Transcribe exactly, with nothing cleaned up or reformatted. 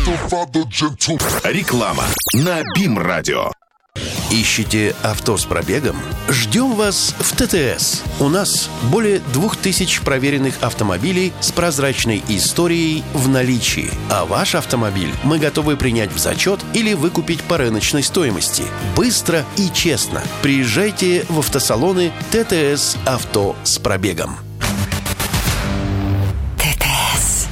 Реклама на БИМ-радио. Ищете авто с пробегом? Ждем вас в ТТС. У нас более двух тысяч проверенных автомобилей с прозрачной историей в наличии. А ваш автомобиль мы готовы принять в зачет или выкупить по рыночной стоимости. Быстро и честно. Приезжайте в автосалоны ТТС «Авто с пробегом».